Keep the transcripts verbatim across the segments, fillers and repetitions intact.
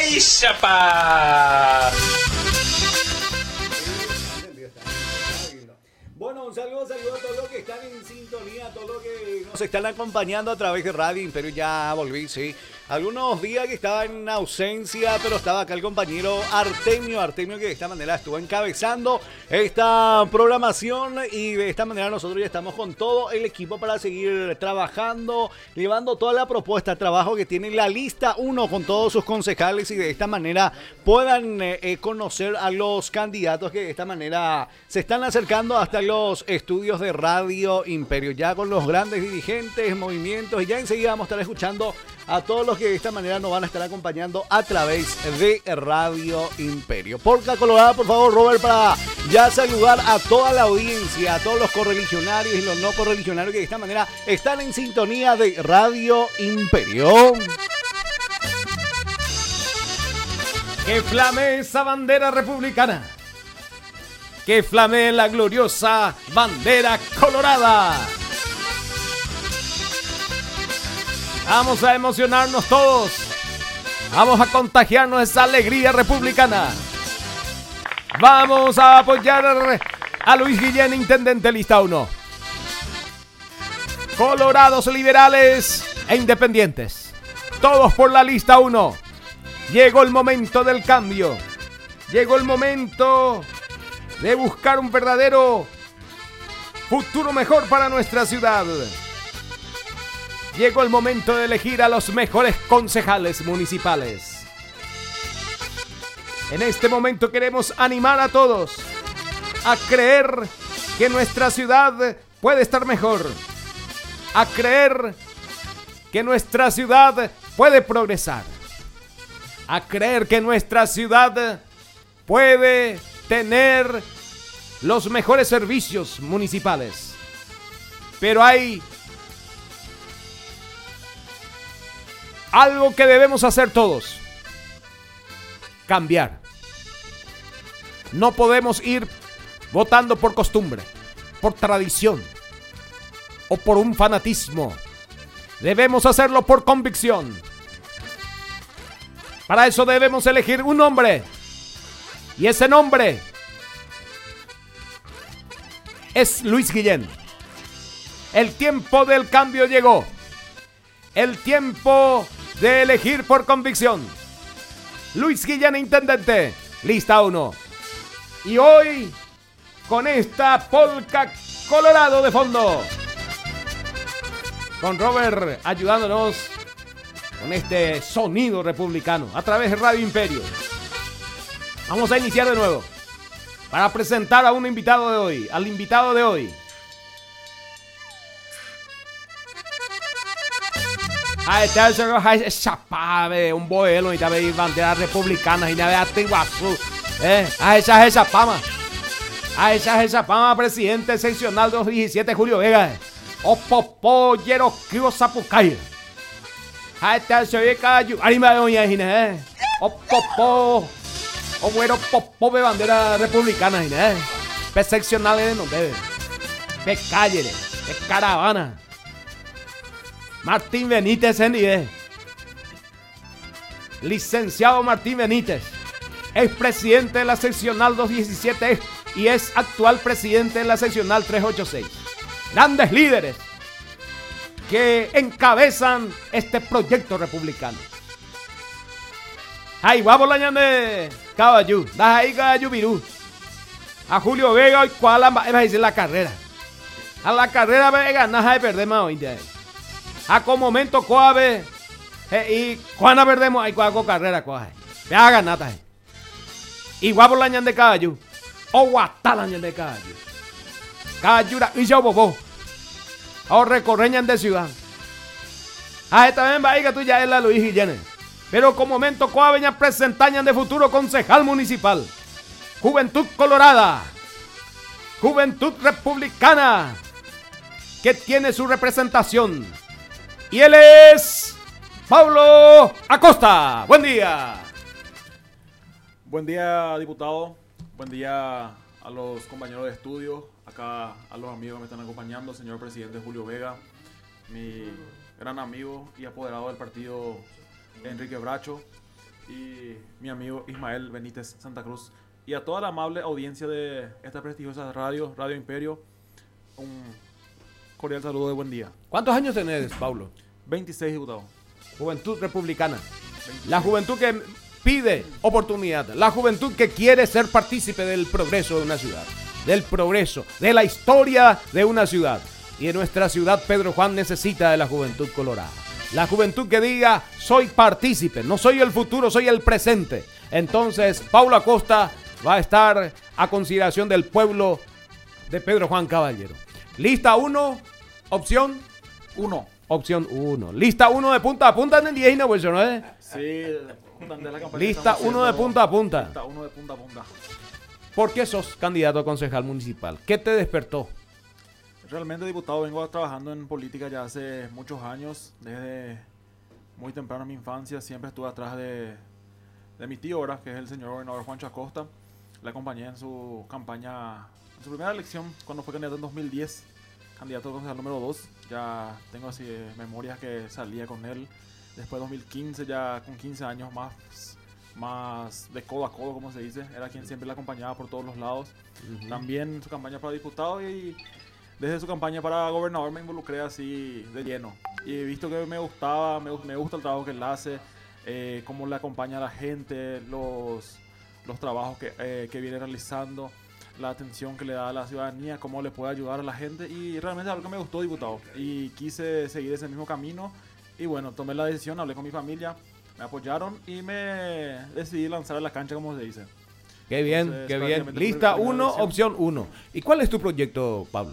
¡Ay, chapa! Bueno, un saludo, saludo a todos los que están en sintonía, a todos los que nos están acompañando a través de Radio Imperio. Ya volví, sí. Algunos días que estaba en ausencia, pero estaba acá el compañero Artemio. Artemio que de esta manera estuvo encabezando esta programación y de esta manera nosotros ya estamos con todo el equipo para seguir trabajando, llevando toda la propuesta de trabajo que tiene la lista uno con todos sus concejales y de esta manera puedan eh, conocer a los candidatos que de esta manera se están acercando hasta los estudios de Radio Imperio, ya con los grandes dirigentes, movimientos, y ya enseguida vamos a estar escuchando a todos los que de esta manera nos van a estar acompañando a través de Radio Imperio. Polka Colorada, por favor, Robert, para ya saludar a toda la audiencia, a todos los correligionarios y los no correligionarios que de esta manera están en sintonía de Radio Imperio. Que flame esa bandera republicana. Que flame la gloriosa bandera colorada. Vamos a emocionarnos todos. Vamos a contagiarnos esa alegría republicana. Vamos a apoyar a Luis Guillén, intendente lista uno. Colorados, liberales e independientes. Todos por la lista uno. Llegó el momento del cambio. Llegó el momento de buscar un verdadero futuro mejor para nuestra ciudad. Llegó el momento de elegir a los mejores concejales municipales. En este momento queremos animar a todos a creer que nuestra ciudad puede estar mejor, a creer que nuestra ciudad puede progresar, a creer que nuestra ciudad puede tener los mejores servicios municipales. Pero hay algo que debemos hacer todos: cambiar. No podemos ir votando por costumbre, por tradición o por un fanatismo. Debemos hacerlo por convicción. Para eso debemos elegir un nombre. Y ese nombre es Luis Guillén. El tiempo del cambio llegó. El tiempo de elegir por convicción. Luis Guillén, intendente, lista uno. Y hoy, con esta polka colorado de fondo, con Robert ayudándonos con este sonido republicano a través de Radio Imperio. Vamos a iniciar de nuevo para presentar a un invitado de hoy, al invitado de hoy. A esta es chapame, un boelo y también banderas republicanas y nada de Iguazú. Eh, a esa es chapama. A esa es chapama, presidente seccional dos diecisiete Julio Vega. O popó yero kio zapucay. A esta se ve cayu. Anima de doña Gine, eh. O popó. O bueno popó de bandera republicana, Gine, eh. Pe seccionales de no debe. Pe calle, pe caravana. Martín Benítez en I D. Licenciado Martín Benítez, ex presidente de la seccional dos diecisiete y es actual presidente de la seccional trescientos ochenta y seis. Grandes líderes que encabezan este proyecto republicano. Ay, vamos la ñande caballo, da ahí caballo virú. A Julio Vega y cuál va a decir la carrera. A la carrera va a ganar y perder más hoy día. A con momento coave y cuando perdemos hay cuaco carrera coave. Me haga nada. Y guapo la ñan de caballo. O guata la ñan de caballo. Cayura y yo bobo. O recorreñan de ciudad. A esta vez va a ir que tú ya es la Luis Guillén. Pero con momento coave ya presentañan de futuro concejal municipal. Juventud Colorada. Juventud Republicana. Que tiene su representación. Y él es Pablo Acosta. Buen día. Buen día, diputado. Buen día a los compañeros de estudio. Acá a los amigos que me están acompañando. Señor presidente Julio Vega. Mi gran amigo y apoderado del partido Enrique Bracho. y mi amigo Ismael Benítez Santa Cruz. Y a toda la amable audiencia de esta prestigiosa radio, Radio Imperio, un cordial saludo de buen día. ¿Cuántos años tenés, Paulo? veintiséis, diputado. Juventud republicana. La juventud que pide oportunidad. La juventud que quiere ser partícipe del progreso de una ciudad. Del progreso, de la historia de una ciudad. Y en nuestra ciudad, Pedro Juan necesita de la juventud colorada. La juventud que diga, soy partícipe, no soy el futuro, soy el presente. Entonces, Paulo Acosta va a estar a consideración del pueblo de Pedro Juan Caballero. Lista uno, opción uno. Opción uno. Lista uno de punta a punta en el diez, ¿no? ¿eh? Sí, la campaña. Lista uno de punta a punta. Lista uno de punta a punta. ¿Por qué sos candidato a concejal municipal? ¿Qué te despertó? Realmente, diputado, vengo trabajando en política ya hace muchos años. Desde muy temprano en mi infancia siempre estuve atrás de, de mi tío ahora, que es el señor gobernador Juancho Acosta. Le acompañé en su campaña, en su primera elección, cuando fue candidato en dos mil diez. Candidato a concejal número dos. Ya tengo así eh, memorias que salía con él. Después de dos mil quince, ya con quince años más, más de codo a codo, como se dice. Era quien siempre le acompañaba por todos los lados. Uh-huh. También su campaña para diputado y desde su campaña para gobernador me involucré así de lleno. Y he visto que me gustaba, me, me gusta el trabajo que él hace, eh, cómo le acompaña a la gente, los, los trabajos que, eh, que viene realizando, la atención que le da a la ciudadanía, cómo le puede ayudar a la gente. Y realmente es algo que me gustó, diputado. Y quise seguir ese mismo camino. Y bueno, tomé la decisión, hablé con mi familia, me apoyaron y me decidí lanzar a la cancha, como se dice. Qué bien, Entonces, qué bien. Lista uno, opción uno. ¿Y cuál es tu proyecto, Pablo?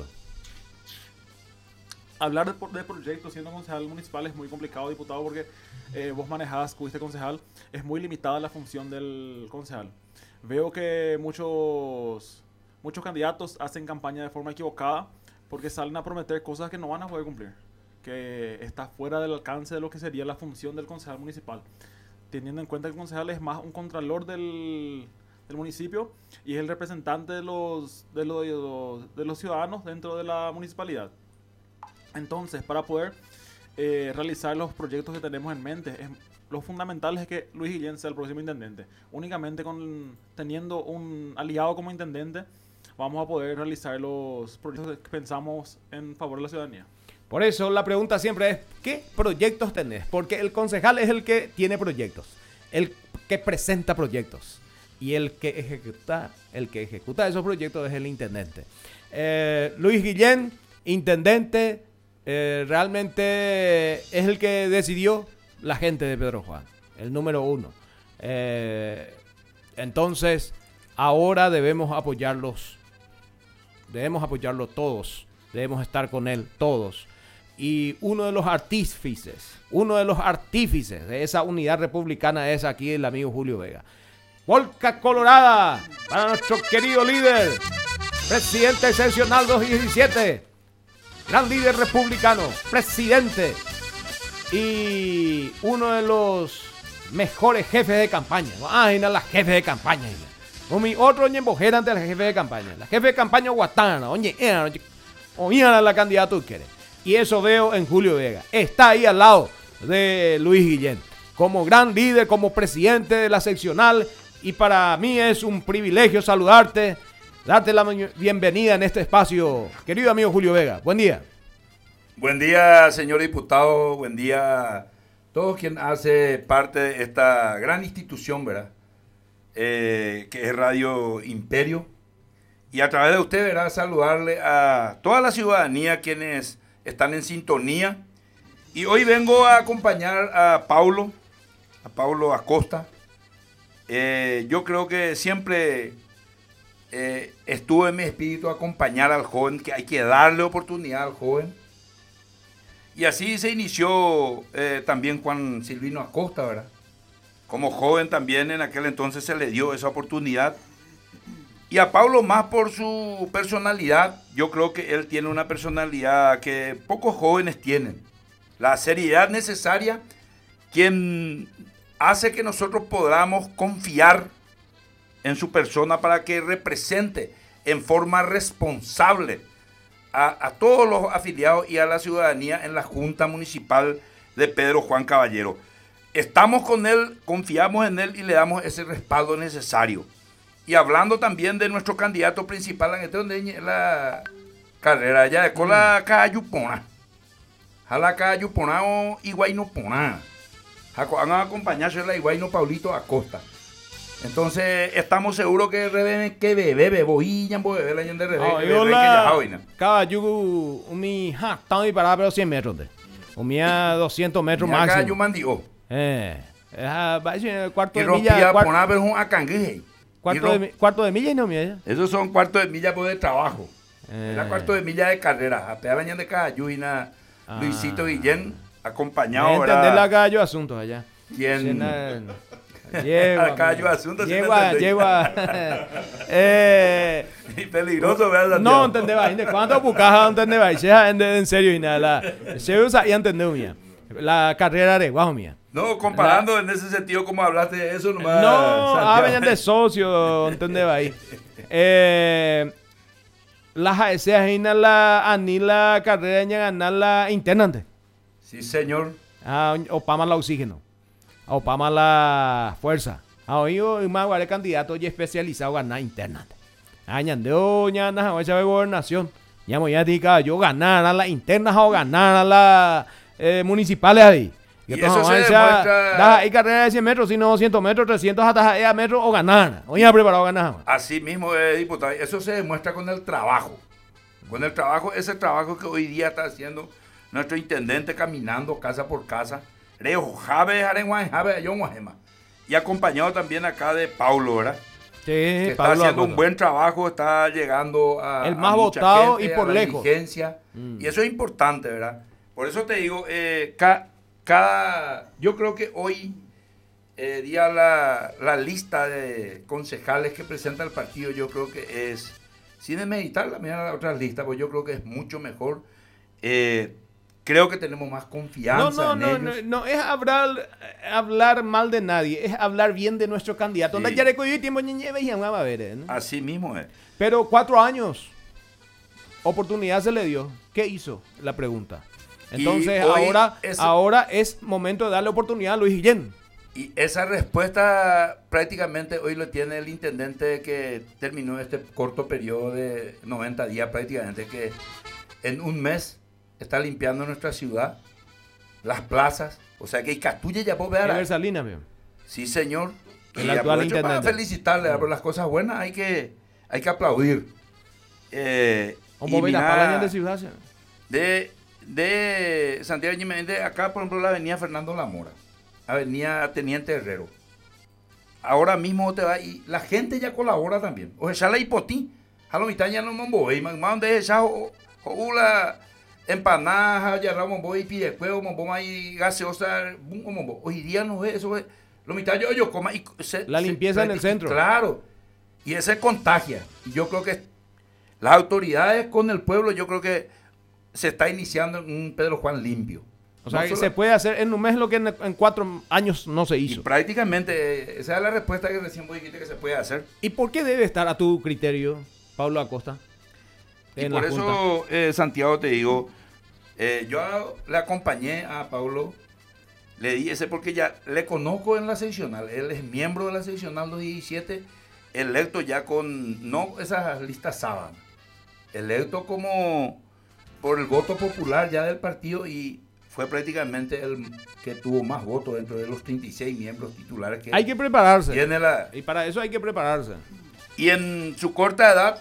Hablar de, de proyectos siendo concejal municipal es muy complicado, diputado, porque eh, vos manejás, fuiste concejal, es muy limitada la función del concejal. Veo que muchos, muchos candidatos hacen campaña de forma equivocada porque salen a prometer cosas que no van a poder cumplir, que está fuera del alcance de lo que sería la función del concejal municipal, teniendo en cuenta que el concejal es más un contralor del, del municipio y es el representante de los, de, los, de, los, de los ciudadanos dentro de la municipalidad. Entonces, para poder eh, realizar los proyectos que tenemos en mente, es, lo fundamental es que Luis Guillén sea el próximo intendente. Únicamente con teniendo un aliado como intendente, vamos a poder realizar los proyectos que pensamos en favor de la ciudadanía. Por eso la pregunta siempre es, ¿qué proyectos tenés? Porque el concejal es el que tiene proyectos, el que presenta proyectos. Y el que ejecuta, el que ejecuta esos proyectos es el intendente. Eh, Luis Guillén, intendente, eh, realmente es el que decidió la gente de Pedro Juan, el número uno. Eh, entonces, ahora debemos apoyarlos, debemos apoyarlo todos, debemos estar con él todos. Y uno de los artífices, uno de los artífices de esa unidad republicana es aquí el amigo Julio Vega. Volca Colorada para nuestro querido líder, presidente excepcional dos mil diecisiete, gran líder republicano, presidente y uno de los mejores jefes de campaña. Ay, no, la jefe de campaña. No, mi otro ñembojera ante la jefe de campaña. La jefe de campaña guatana, oye, oye, la candidata quiere. Y eso veo en Julio Vega. Está ahí al lado de Luis Guillén, como gran líder, como presidente de la seccional. Y para mí es un privilegio saludarte, darte la bienvenida en este espacio, querido amigo Julio Vega. Buen día. Buen día, señor diputado. Buen día a todos quien hace parte de esta gran institución, ¿verdad? Eh, que es Radio Imperio. Y a través de usted, ¿verdad? Saludarle a toda la ciudadanía quienes están en sintonía. Y hoy vengo a acompañar a Paulo, a Paulo Acosta. Eh, yo creo que siempre eh, estuvo en mi espíritu acompañar al joven, que hay que darle oportunidad al joven. Y así se inició eh, también Juan Silvino Acosta, ¿verdad? Como joven también en aquel entonces se le dio esa oportunidad. Y a Paulo más por su personalidad. Yo creo que él tiene una personalidad que pocos jóvenes tienen. La seriedad necesaria, quien hace que nosotros podamos confiar en su persona para que represente en forma responsable a, a todos los afiliados y a la ciudadanía en la Junta Municipal de Pedro Juan Caballero. estamos con él, confiamos en él y le damos ese respaldo necesario. Y hablando también de nuestro candidato principal en este donde la carrera ya de cola Cayupona. Jala Cayupona o Iguayno Pona. Van a acompañarse la Iguayno Paulito Acosta. Entonces, estamos seguros que rebe que bebe, beboillan, bebe la gente de rebe. Ah, yo la caballo un mi ja, está muy parada pero cien metros de. O mía doscientos metros máximo. Acá yo mandió. Eh, va a decir cuarto y de milla. Cuarto, poner, pero un acanguije. Cuarto de, cuarto de milla y no mía. Esos son cuartos de milla por de trabajo. Eh. Era cuarto de milla de carrera. A pegar de caballo y na ah. Luisito Guillén acompañado ahora. Entender la caballo asuntos allá. ¿Quién? Lleva. Caballo asuntos. Lleva, lleva. eh, y peligroso, ¿verdad? No, entendeba. ¿Cuánto bucaja entendeba? En serio y nada. Se usa y entendeu mía. La carrera de guau mía. No, comparando la, en ese sentido como hablaste de eso nomás. No, ah, venían de socio, entendeba ahí. Eh, las aeseas en la anila carrera en ganar la interna. Sí, señor. Ah, opama la oxígeno. Opama la fuerza. Ah, oído y más guarde candidato y especializado ganar interna. Añandeo ya na de gobernación. Ya me ya diga yo ganar a la interna o ganar a la eh, municipales ahí. Y, y eso se demuestra... Da, hay carrera de cien metros, sino doscientos metros, trescientos hasta metros o ganar. Hoy ya preparado ganar. Así mismo, eh, diputado. Eso se demuestra con el trabajo. Con el trabajo, ese trabajo que hoy día está haciendo nuestro intendente caminando casa por casa. Reo, Jabe, Jarenguay, Jabe, Ayonguajema. Y acompañado también acá de Paulo, ¿verdad? Sí, que está Pablo haciendo Acosta. un buen trabajo, está llegando a. El más a mucha votado gente, y por a la lejos. Diligencia. Mm. Y eso es importante, ¿verdad? Por eso te digo, eh, ca, cada. Yo creo que hoy, eh, día la, la lista de concejales que presenta el partido, yo creo que es. Sin meditar la mira las otras listas, pues yo creo que es mucho mejor. Eh, Creo que tenemos más confianza no, no, en no, ellos. No, no, es hablar, hablar mal de nadie, es hablar bien de nuestro candidato. Sí. Así mismo es. Pero cuatro años, oportunidad se le dio. ¿Qué hizo? La pregunta. Entonces ahora, es, ahora es momento de darle oportunidad a Luis Guillén. Y esa respuesta prácticamente hoy lo tiene el intendente que terminó este corto periodo de noventa días prácticamente, que en un mes está limpiando nuestra ciudad, las plazas, o sea que hay Catulle ya puedo ver. Salina, mío. Sí, señor. El y actual intendente. Para felicitarle, por las cosas buenas hay que, hay que aplaudir. Eh, ¿Cómo ve la palaña de ciudad? De, de Santiago Jiménez, acá por ejemplo la avenida Fernando Lamora, avenida Teniente Herrero. Ahora mismo te va y la gente ya colabora también. O sea, la hipotí, a lo mitad ya no me voy, más donde esa o la empanadas, ya ramo voy pide cuevo, mombo ahí gaseosa, mombo. Hoy día no es eso, es, lo mitad yo yo coma y se, la limpieza se, en el centro. Claro. Y ese contagia. Y yo creo que las autoridades con el pueblo, yo creo que se está iniciando un Pedro Juan limpio. O sea, no que solo, se puede hacer en un mes lo que en, en cuatro años no se hizo. Y prácticamente, esa es la respuesta que recién vos dijiste que se puede hacer. ¿Y por qué debe estar a tu criterio, Pablo Acosta? Y por eso, eh, Santiago, te digo, eh, yo le acompañé a Pablo, le di ese porque ya le conozco en la seccional, él es miembro de la seccional dos diecisiete, electo ya con, no esas listas sábanas, electo como por el voto popular ya del partido y fue prácticamente el que tuvo más votos dentro de los treinta y seis miembros titulares que hay que prepararse. Tiene la, y para eso hay que prepararse. Y en su corta edad,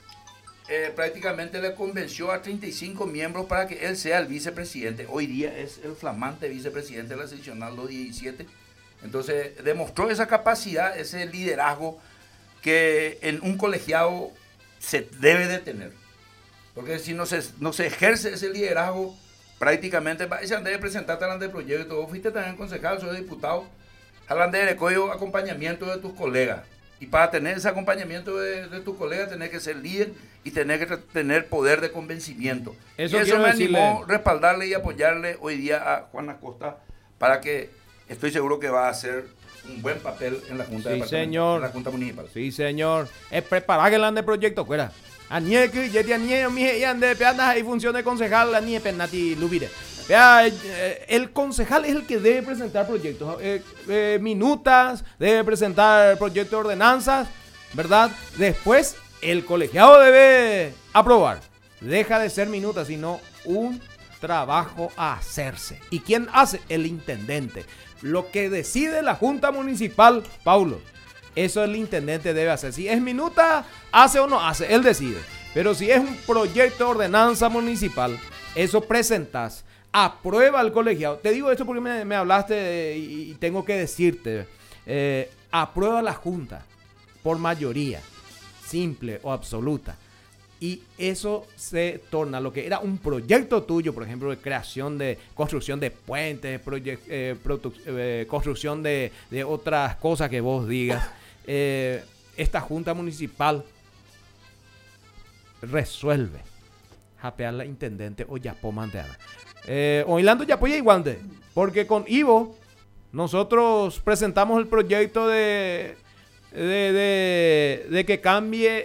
Eh, prácticamente le convenció a treinta y cinco miembros para que él sea el vicepresidente. Hoy día es el flamante vicepresidente de la seccional dos diecisiete. Entonces demostró esa capacidad, ese liderazgo que en un colegiado se debe de tener. Porque si no se, no se ejerce ese liderazgo, prácticamente se han de presentarte al anteproyecto y todo. Fuiste también concejal, soy diputado. Al de recoger acompañamiento de tus colegas. Y para tener ese acompañamiento de, de tus colegas, tenés que ser líder y tener que tener poder de convencimiento. Eso, y eso me decirle... animó respaldarle y apoyarle hoy día a Juan Acosta para que estoy seguro que va a hacer un buen papel en la Junta, sí, de señor. En la Junta Municipal. Sí, señor. Es preparar que el ande proyecto, fuera. A nie que ya te anie mi ya ande peanas y función de concejal la nie penati lubire. Vea, eh, el concejal es el que debe presentar proyectos, eh, eh, minutas, debe presentar proyectos de ordenanzas, ¿verdad? Después el colegiado debe aprobar. Deja de ser minutas, sino un trabajo a hacerse. ¿Y quién hace? El intendente. Lo que decide la Junta Municipal, Paulo, eso el intendente debe hacer. Si es minuta, hace o no hace, él decide. Pero si es un proyecto de ordenanza municipal, eso presentas, aprueba el colegiado. Te digo esto porque me, me hablaste de, y tengo que decirte, eh, aprueba la Junta por mayoría, simple o absoluta. Y eso se torna lo que era un proyecto tuyo, por ejemplo, de creación de construcción de puentes, proyect, eh, produ, eh, construcción de, de otras cosas que vos digas. Eh, esta Junta Municipal resuelve japear la intendente o yapó manteana. Eh, Oilando yapoya igual, porque con Ivo nosotros presentamos el proyecto de, de, de, de que cambie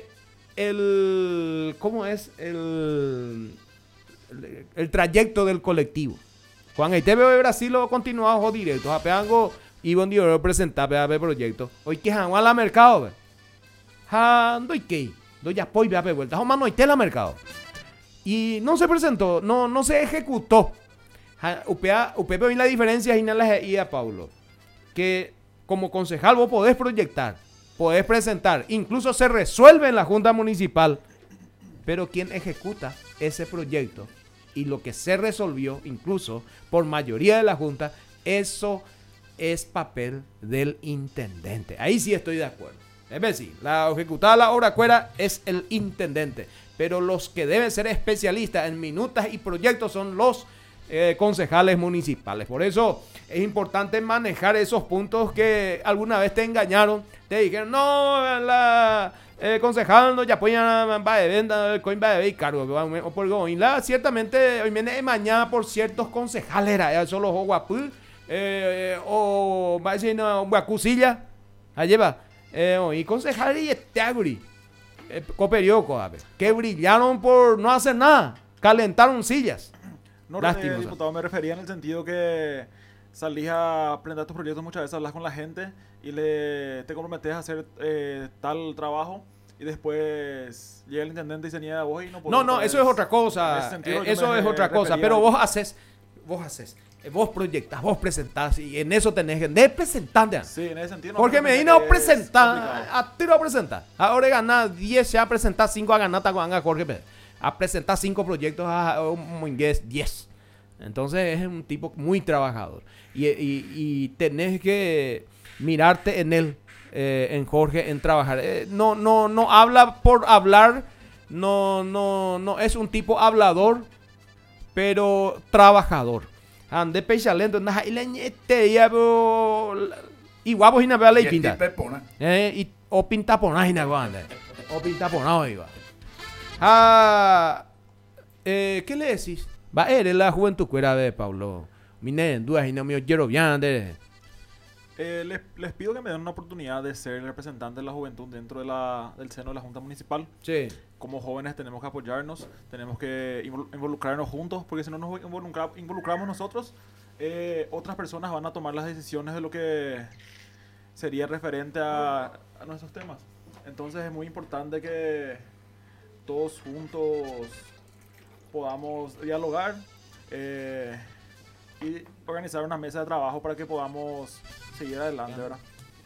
el, ¿cómo es? El, el, el trayecto del colectivo. Juan el T V de Brasil lo continuado o directo. Japeango Ivo en Dios presentar el proyecto. Hoy que han a la mercado, ja, doy que, doy apoyo a vuelta. Homás no hay tela mercado. Y no se presentó, no, no se ejecutó. Upea, upea hoy la diferencia y la y a Paulo. Que como concejal vos podés proyectar, podés presentar, incluso se resuelve en la Junta Municipal, pero quien ejecuta ese proyecto y lo que se resolvió, incluso por mayoría de la Junta, eso es papel del intendente. Ahí sí estoy de acuerdo. Es decir, la ejecutada de la obra cuera es el intendente, pero los que deben ser especialistas en minutas y proyectos son los eh, concejales municipales. Por eso es importante manejar esos puntos que alguna vez te engañaron. Te dijeron, no, la eh, concejal no ya apoyan va de venta, coin va de ver cargo. O por hoy la ciertamente hoy viene de mañana por ciertos concejales, era eso los guapú, eh, o va a decir una guacusilla, allí va, eh, y concejales y este eh, coperioco, a ver, que brillaron por no hacer nada, calentaron sillas. No, eh, diputado, me refería en el sentido que salís a presentar tus proyectos muchas veces, hablas con la gente y le, te comprometes a hacer eh, tal trabajo y después llega el intendente y se niega a vos y no podés. No, no, eso es otra cosa, eh, eso es otra cosa, pero vos haces, vos haces, vos proyectas, vos presentás y en eso tenés que de presentar. Sí, en ese sentido. No, porque me vino a presentar, a tiro a presentar. Ahora ganar diez, ya a presentar cinco a ganar Tacuanga Jorge Pérez. A presentar cinco proyectos a diez. Entonces es un tipo muy trabajador. Y, y, y tenés que mirarte en él, eh, en Jorge, en trabajar. Eh, no, no, no habla por hablar, no, no, no es un tipo hablador, pero trabajador. Ande pechalento, nada, y le te ya y guapo y nada le pinta. Eh, y o pinta pona y nada, o pinta pona iba. Ah, eh, ¿qué le decís? Va a eres la juventud cuera de Pablo. Mine, dudas y no me quiero bien de. Eh, les, les pido que me den una oportunidad de ser representante de la juventud dentro de la, del seno de la Junta Municipal. Sí. Como jóvenes tenemos que apoyarnos, tenemos que involucrarnos juntos, porque si no nos involucra, involucramos nosotros, eh, otras personas van a tomar las decisiones de lo que sería referente a, a nuestros temas. Entonces es muy importante que todos juntos podamos dialogar eh, y organizar una mesa de trabajo para que podamos seguir adelante, ¿verdad?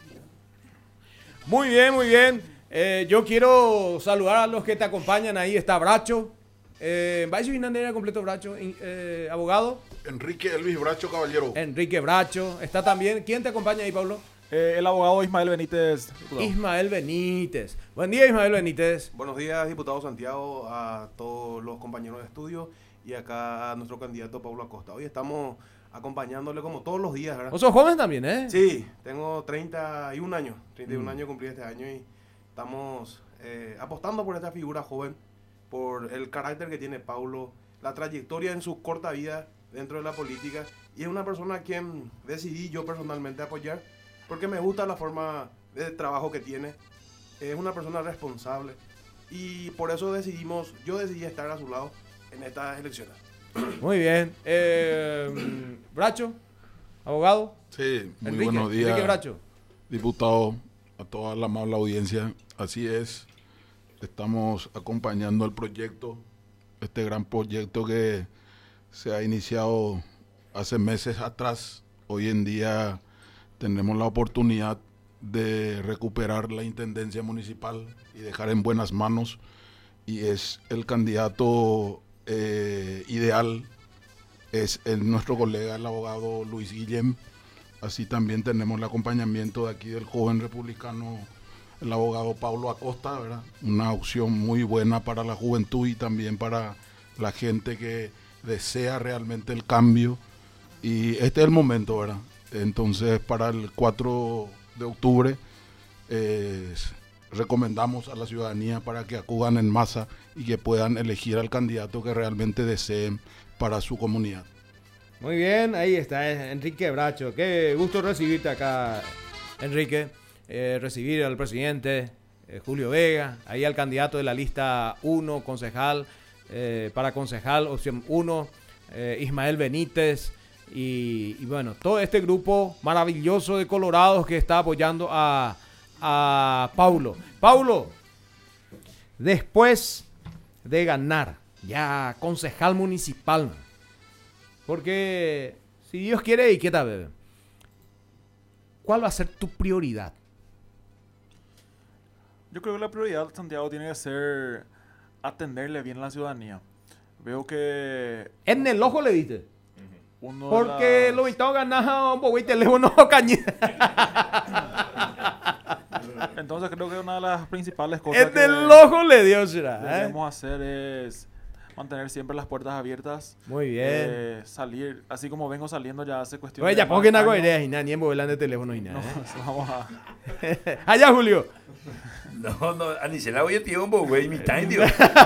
Muy bien, muy bien. Eh, yo quiero saludar a los que te acompañan ahí. Está Bracho. Eh, ¿Va a decir una completo Bracho? Eh, abogado. Enrique Elvis Bracho Caballero. Enrique Bracho. Está también. ¿Quién te acompaña ahí, Pablo? Eh, el abogado Ismael Benítez. Diputado. Ismael Benítez. Buen día, Ismael Benítez. Buenos días, diputado Santiago, a todos los compañeros de estudio y acá a nuestro candidato Pablo Acosta. Hoy estamos acompañándole como todos los días, ¿verdad? ¿Vos sos joven también, eh? Sí, tengo treinta y un años. treinta y un mm. años cumplí este año y estamos eh, apostando por esta figura joven, por el carácter que tiene Pablo, la trayectoria en su corta vida dentro de la política, y es una persona a quien decidí yo personalmente apoyar porque me gusta la forma de trabajo que tiene. Es una persona responsable y por eso decidimos, yo decidí estar a su lado en estas elecciones. Muy bien. Eh, Bracho, abogado. Sí, muy Enrique, buenos días, Enrique Bracho. diputado, a toda la amable audiencia. Así es, estamos acompañando el proyecto, este gran proyecto que se ha iniciado hace meses atrás. Hoy en día tenemos la oportunidad de recuperar la intendencia municipal y dejar en buenas manos, y es el candidato eh, ideal, es el, nuestro colega el abogado Luis Guillem. Así también tenemos el acompañamiento de aquí del joven republicano, el abogado Pablo Acosta, ¿verdad? Una opción muy buena para la juventud y también para la gente que desea realmente el cambio. Y este es el momento, ¿verdad? Entonces, para el cuatro de octubre, eh, recomendamos a la ciudadanía para que acudan en masa y que puedan elegir al candidato que realmente deseen para su comunidad. Muy bien, ahí está eh, Enrique Bracho. Qué gusto recibirte acá, Enrique. Eh, recibir al presidente eh, Julio Vega, ahí al candidato de la lista uno, concejal, eh, para concejal, opción uno, eh, Ismael Benítez, y, y bueno, todo este grupo maravilloso de colorados que está apoyando a, a Paulo. Paulo, después de ganar ya concejal municipal, porque si Dios quiere, y qué tal, bebé, ¿cuál va a ser tu prioridad? Yo creo que la prioridad, Santiago, tiene que ser atenderle bien a la ciudadanía. Veo que En el ojo le diste. uno Porque de las- lo invitado ganar un poco de teléfono cañita. Entonces creo que una de las principales cosas En que el ojo le dio, será. ¿eh? debemos hacer es mantener siempre las puertas abiertas. Muy bien. eh, salir, así como vengo saliendo ya hace cuestión Oye, de ya más pongo una años. idea y nada, ni en volante de teléfono y nada. No, ¿eh? eso vamos a... Allá, Julio. No, no, Anicela hoy tiempo, güey, mi time, tío.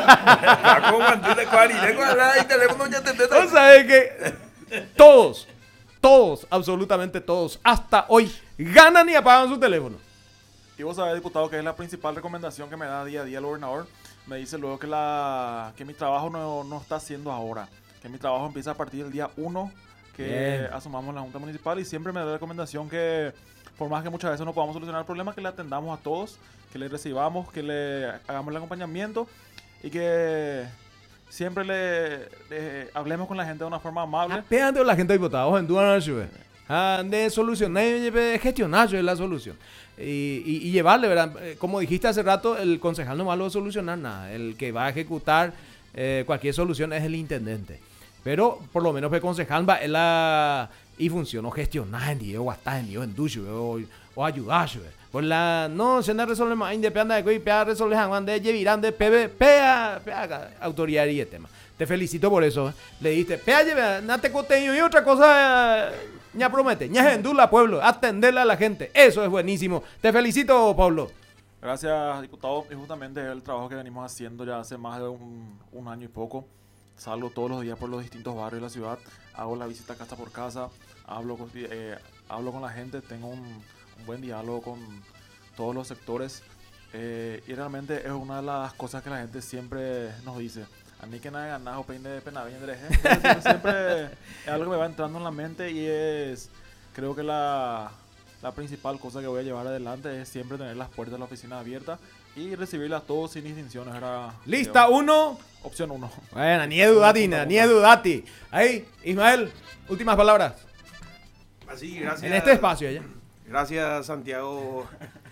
Como cuando te cuarenta, cuarenta, y teléfono ya te te. Vos sabés que todos, todos, absolutamente todos, hasta hoy, ganan y apagan su teléfono. Y vos sabés, diputado, que es la principal recomendación que me da día a día el gobernador. Me dice luego que la que mi trabajo no, no está haciendo ahora. Que mi trabajo empieza a partir del día uno que Bien. asumamos la Junta Municipal. Y siempre me da la recomendación que, por más que muchas veces no podamos solucionar el problema, que le atendamos a todos, que le recibamos, que le hagamos el acompañamiento y que siempre le, le hablemos con la gente de una forma amable. Pégate la gente diputada, vos en duda no de solucionar, de gestionar es la solución. Y, y, y llevarle, ¿verdad? Eh, Como dijiste hace rato, el concejal no va a solucionar nada. El que va a ejecutar eh, cualquier solución es el intendente. Pero por lo menos el concejal va a la y funciona gestionar en Dios, o hasta en Dios, en ducho, o, o ayudar. Por la no se no resolve más independiente de que pea resolver Juan de llevirán de pea pea pea autoridad y el tema. Te felicito por eso. ¿eh? Le diste, pea lleve, no te coteño y otra cosa. Eh, ña promete, ña endula pueblo, atenderle a la gente. Eso es buenísimo. Te felicito, Pablo. Gracias, diputado. Y justamente es el trabajo que venimos haciendo ya hace más de un, un año y poco. Salgo todos los días por los distintos barrios de la ciudad, hago la visita casa por casa, hablo con, eh, hablo con la gente, tengo un, un buen diálogo con todos los sectores. Eh, y realmente es una de las cosas que la gente siempre nos dice. A mí que nada ganado peine de pena bien siempre, siempre es algo que me va entrando en la mente y es, creo que la, la principal cosa que voy a llevar adelante es siempre tener las puertas de la oficina abiertas y recibirlas todos sin distinciones. Era, Lista uno. Opción uno. Bueno, ni dudati, ni dudati. Ahí, Ismael, últimas palabras. Así, gracias. En este espacio allá. Gracias, Santiago.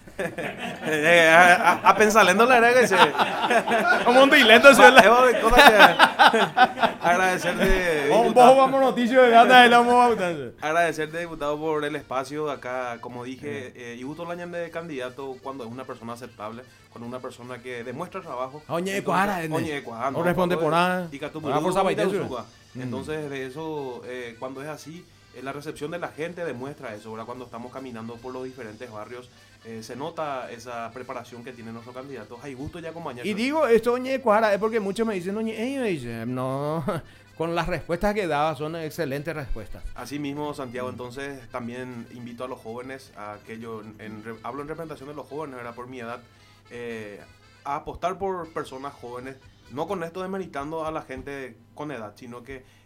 Eh, a, a, a pensarle la verdad que se Como un dilento se la. de cosas que agradecerte Un diputado, poco vamos noticias de gana de la moda. agradecerte diputado por el espacio acá, como dije, eh, y gusto la de candidato cuando es una persona aceptable, cuando es una persona que demuestra trabajo. Oye, Entonces, cuara, oye, cuara, no responde por nada. y que tu Por boludo favor, y te Zapatero. usuga. Entonces, de eso, eh, cuando es así, eh, la recepción de la gente demuestra eso, ¿verdad? Cuando estamos caminando por los diferentes barrios, eh, se nota esa preparación que tiene nuestro candidato. Hay gusto ya acompañar. Y digo esto, oye, cuara, es porque muchos me dicen, oye, ey, me dicen, no, con las respuestas que daba son excelentes respuestas. Así mismo, Santiago, entonces también invito a los jóvenes, a que yo en, en, hablo en representación de los jóvenes, ¿verdad? Por mi edad, eh, a apostar por personas jóvenes, no con esto demeritando a la gente con edad, sino que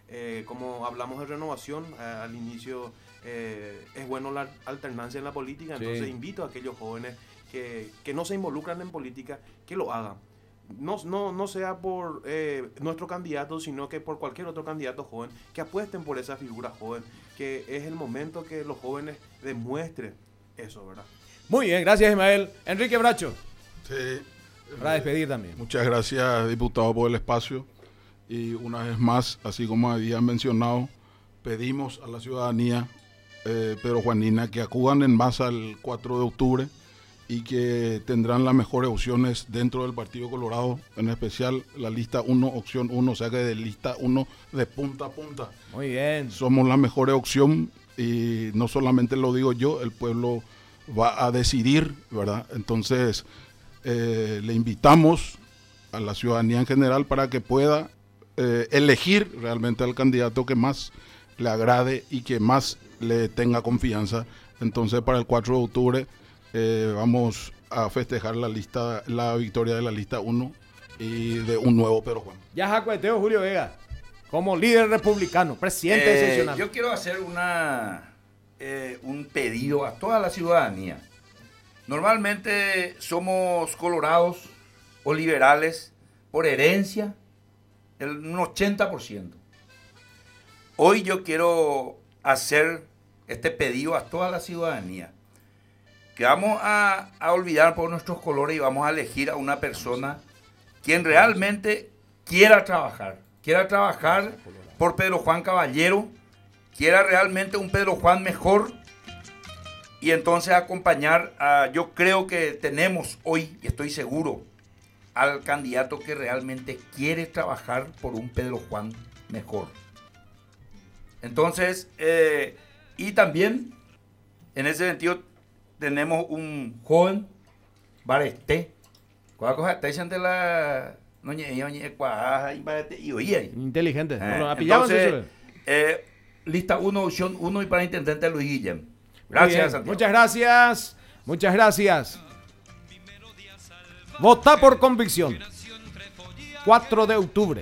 Eh, como hablamos de renovación eh, al inicio, eh, es bueno la alternancia en la política, entonces Sí. invito a aquellos jóvenes que, que no se involucran en política, que lo hagan. No, no, no sea por eh, nuestro candidato, sino que por cualquier otro candidato joven, que apuesten por esa figura joven, que es el momento que los jóvenes demuestren eso, ¿verdad? Muy bien, gracias Ismael. Enrique Bracho, Sí. para despedir también. Muchas gracias, diputado, por el espacio. Y una vez más, así como había mencionado, pedimos a la ciudadanía eh, Pedro Juanina que acudan en masa el cuatro de octubre y que tendrán las mejores opciones dentro del Partido Colorado, en especial la lista uno, opción uno, o sea que de lista uno de punta a punta. Muy bien. Somos la mejor opción y no solamente lo digo yo, el pueblo va a decidir, ¿verdad? Entonces, eh, le invitamos a la ciudadanía en general para que pueda eh, elegir realmente al candidato que más le agrade y que más le tenga confianza. Entonces, para el cuatro de octubre eh, vamos a festejar la lista, la victoria de la lista uno y de un nuevo Pedro Juan. Ya jacueteo Julio Vega, como líder republicano, presidente Eh, excepcional. yo quiero hacer una, eh, un pedido a toda la ciudadanía. Normalmente somos colorados o liberales por herencia, el, un ochenta por ciento. Hoy yo quiero hacer este pedido a toda la ciudadanía, que vamos a, a olvidar por nuestros colores y vamos a elegir a una persona quien realmente quiera trabajar, quiera trabajar por Pedro Juan Caballero, quiera realmente un Pedro Juan mejor, y entonces acompañar a, yo creo que tenemos hoy, estoy seguro, al candidato que realmente quiere trabajar por un Pedro Juan mejor. Entonces, eh, y también, en ese sentido, tenemos un joven, Baresté, ¿cuál cosa está ante la... No, ñe, ñe, cuaja, y Baresté, y oye, Inteligente. eh, Bueno, apillamos entonces, eso. eh, lista uno, opción uno y para intendente Luis Guillem. Muy Gracias, bien. Santiago. Muchas gracias. Muchas gracias. Vota por convicción. cuatro de octubre.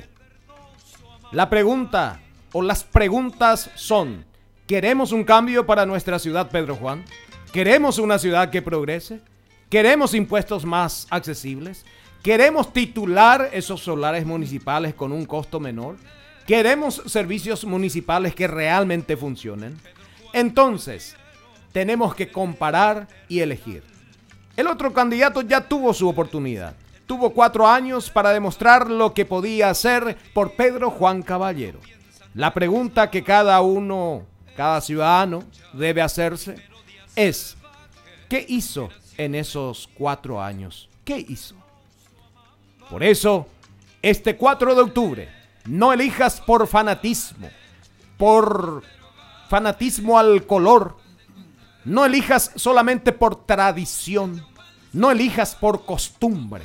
La pregunta o las preguntas son: ¿queremos un cambio para nuestra ciudad, Pedro Juan? ¿Queremos una ciudad que progrese? ¿Queremos impuestos más accesibles? ¿Queremos titular esos solares municipales con un costo menor? ¿Queremos servicios municipales que realmente funcionen? Entonces, tenemos que comparar y elegir. El otro candidato ya tuvo su oportunidad. Tuvo cuatro años para demostrar lo que podía hacer por Pedro Juan Caballero. La pregunta que cada uno, cada ciudadano debe hacerse es: ¿qué hizo en esos cuatro años? ¿Qué hizo? Por eso, este cuatro de octubre, no elijas por fanatismo, por fanatismo al color. No elijas solamente por tradición, no elijas por costumbre.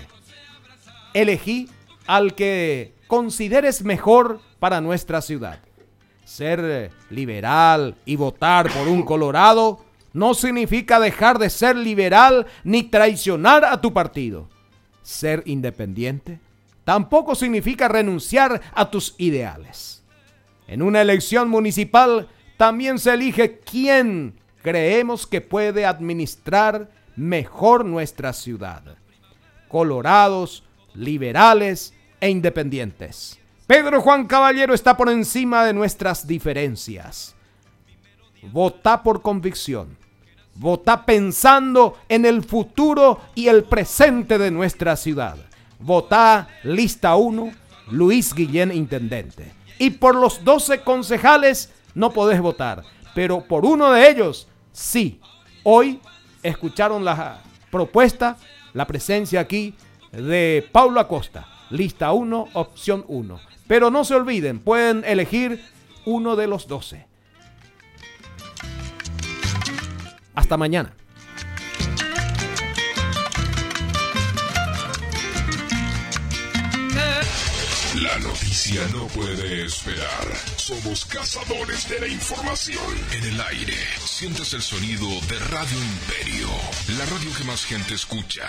Elegí al que consideres mejor para nuestra ciudad. Ser liberal y votar por un colorado no significa dejar de ser liberal ni traicionar a tu partido. Ser independiente tampoco significa renunciar a tus ideales. En una elección municipal también se elige quién creemos que puede administrar mejor nuestra ciudad. Colorados, liberales e independientes. Pedro Juan Caballero está por encima de nuestras diferencias. Vota por convicción. Vota pensando en el futuro y el presente de nuestra ciudad. Vota lista uno, Luis Guillén, intendente. Y por los doce concejales no podés votar, pero por uno de ellos sí. Hoy escucharon la propuesta, la presencia aquí de Paulo Acosta. Lista uno, opción uno. Pero no se olviden, pueden elegir uno de los doce. Hasta mañana. La noticia no puede esperar. Somos cazadores de la información. En el aire, sientes el sonido de Radio Imperio, la radio que más gente escucha.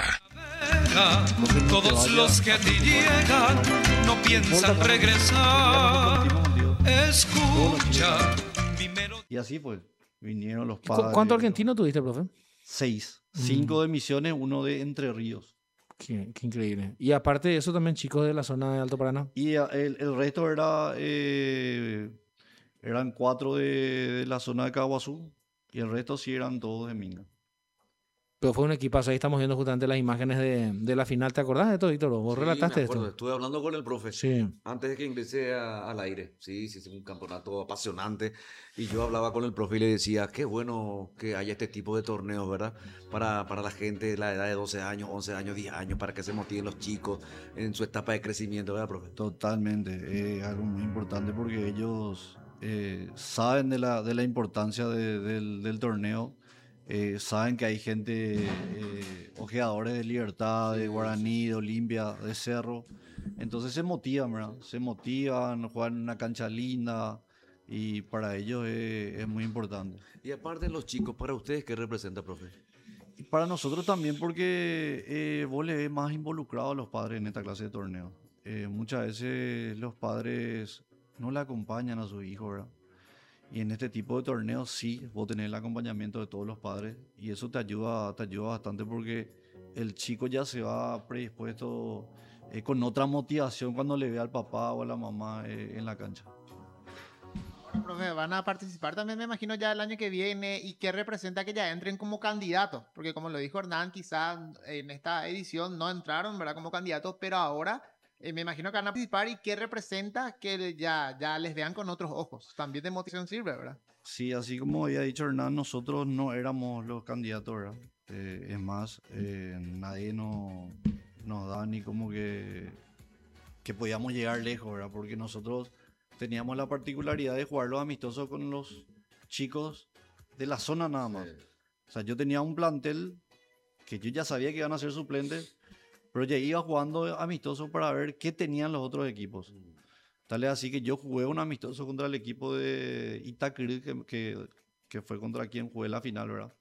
Todos los que te llegan no piensan regresar. escucha mi melodía. Y así pues, vinieron los ¿Y cu- padres. ¿Cuántos argentinos tuviste, profe? Seis. Mm. Cinco de Misiones, uno de Entre Ríos. Qué, qué increíble. Y aparte de eso, también chicos de la zona de Alto Paraná. Y a- el, el resto era, eh, eran cuatro de, de la zona de Caguazú y el resto sí eran todos de Minga. Pero fue un equipazo. Ahí estamos viendo justamente las imágenes de, de la final. ¿Te acordás de esto, Víctor? ¿Vos Sí, relataste me acuerdo. esto? Estuve hablando con el profe Sí. antes de que ingrese a- al aire. Sí, sí, es un campeonato apasionante. Y yo hablaba con el profe y le decía, qué bueno que haya este tipo de torneos, ¿verdad? Para, para la gente de la edad de doce años, once años, diez años, para que se motiven los chicos en su etapa de crecimiento, ¿verdad, profe? Totalmente, es algo muy importante porque ellos eh, saben de la, de la importancia de- del, del torneo, eh, saben que hay gente, eh, ojeadores de Libertad, de Guaraní, de Olimpia, de Cerro, entonces se motivan, ¿verdad? Se motivan, juegan en una cancha linda y para ellos es, es muy importante. Y aparte de los chicos, ¿para ustedes qué representa, profe? Y para nosotros también porque eh, vos le ves más involucrados a los padres en esta clase de torneos. Eh, muchas veces los padres no le acompañan a sus hijos, ¿verdad? Y en este tipo de torneos sí, vos tenés el acompañamiento de todos los padres y eso te ayuda, te ayuda bastante porque el chico ya se va predispuesto eh, con otra motivación cuando le ve al papá o a la mamá eh, en la cancha. Bueno, profe, van a participar también, me imagino, ya el año que viene. ¿Y qué representa que ya entren como candidatos? Porque como lo dijo Hernán, quizás en esta edición no entraron, ¿verdad? Como candidatos, pero ahora eh, me imagino que van a participar. ¿Y qué representa que ya, ya les vean con otros ojos? También de motivación sirve, ¿verdad? Sí, así como había dicho Hernán, nosotros no éramos los candidatos, ¿verdad? Eh, es más, eh, nadie no, nos da ni como que, que podíamos llegar lejos, ¿verdad? Porque nosotros teníamos la particularidad de jugar los amistosos con los chicos de la zona nada más. O sea, yo tenía un plantel que yo ya sabía que iban a ser suplentes, pero ya iba jugando amistosos para ver qué tenían los otros equipos. Tal es así que yo jugué un amistoso contra el equipo de Itacrí, que, que, que fue contra quien jugué la final, ¿verdad?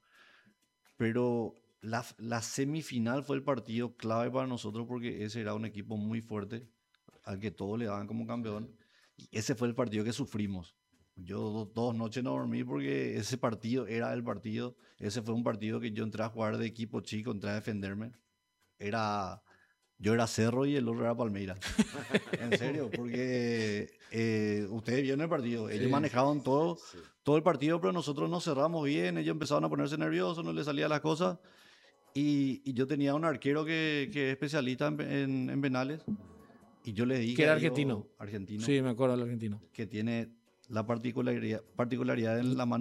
Pero la, la semifinal fue el partido clave para nosotros porque ese era un equipo muy fuerte, al que todos le daban como campeón. Y ese fue el partido que sufrimos. Yo do- dos noches no dormí porque ese partido era el partido. Ese fue un partido que yo entré a jugar de equipo chico, entré a defenderme. Era, yo era Cerro y el otro era Palmeiras. En serio, porque eh, ustedes vieron el partido. Ellos Sí. manejaban todo, todo el partido, pero nosotros nos cerramos bien. Ellos empezaban a ponerse nerviosos, no les salían las cosas. Y, y yo tenía un arquero que, que es especialista en, en- en penales. Y yo le dije. Que era a ellos- argentino. Argentino. Sí, me acuerdo del argentino. Que tiene la particularidad, particularidad en la mano